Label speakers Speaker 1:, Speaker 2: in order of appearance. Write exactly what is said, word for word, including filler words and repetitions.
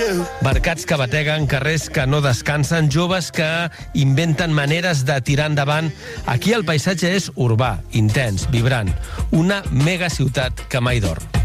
Speaker 1: Mercats que bateguen, carrers que no descansen, joves que inventen maneres de tirar endavant. Aquí el paisatge és urbà, intens, vibrant. Una megaciutat que mai dorm.